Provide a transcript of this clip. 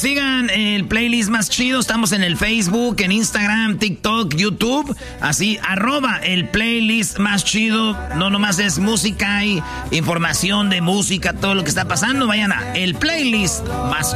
sigan el playlist más chido. Estamos en el Facebook, en Instagram, TikTok, YouTube. Así, @el playlist más chido. No nomás es música y información de música, todo lo que está pasando. Vayan a el playlist más